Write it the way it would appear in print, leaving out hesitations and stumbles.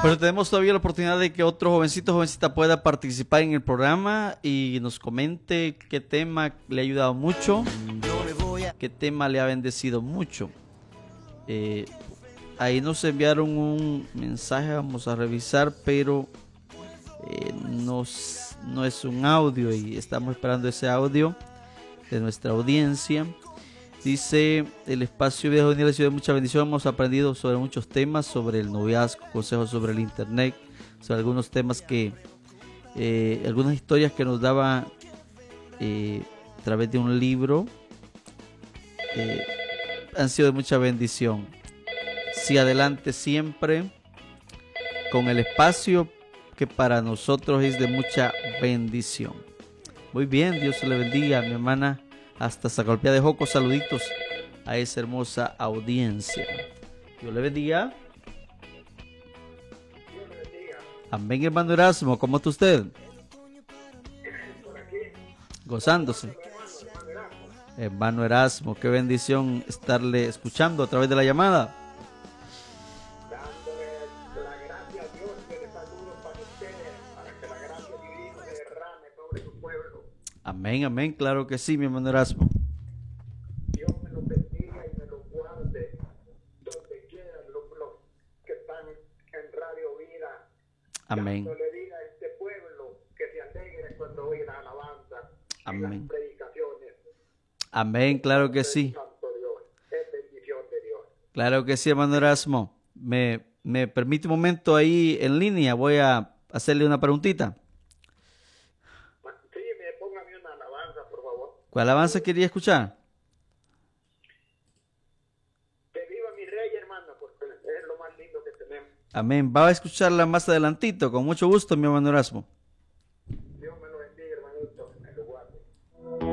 Pero tenemos todavía la oportunidad de que otro jovencito o jovencita pueda participar en el programa y nos comente qué tema le ha ayudado mucho, qué tema le ha bendecido mucho. Ahí nos enviaron un mensaje, vamos a revisar, pero no es un audio y estamos esperando ese audio de nuestra audiencia. Dice: el espacio Vida Juvenil ha sido de mucha bendición. Hemos aprendido sobre muchos temas, sobre el noviazgo, consejos sobre el internet, sobre algunos temas algunas historias que nos daba a través de un libro. Han sido de mucha bendición. Sí, adelante siempre con el espacio que para nosotros es de mucha bendición. Muy bien, Dios le bendiga, mi hermana. Hasta Zacaupia de Joco, saluditos a esa hermosa audiencia. Dios le bendiga. Dios le bendiga. Amén, hermano Erasmo. ¿Cómo está usted? Por aquí. Gozándose. Hermano Erasmo, qué bendición estarle escuchando a través de la llamada. Dándole la gracia a Dios que le saludo para ustedes, para que la gracia divina se derrame sobre su pueblo. Amén, amén, claro que sí, mi hermano Erasmo. Dios me lo bendiga y me lo guarde donde quieran los que están en Radio Vida. Amén. Dándole vida a este pueblo que se alegre cuando oye la alabanza y Amén. las predicaciones. Amén, claro que sí. Santo Dios, es bendición de Dios. Claro que sí, hermano Erasmo. ¿Me permite un momento ahí en línea? Voy a hacerle una preguntita. Sí, me póngame una alabanza, por favor. ¿Cuál alabanza quería escuchar? Que viva mi rey, hermano, porque es lo más lindo que tenemos. Amén. Va a escucharla más adelantito, con mucho gusto, mi hermano Erasmo.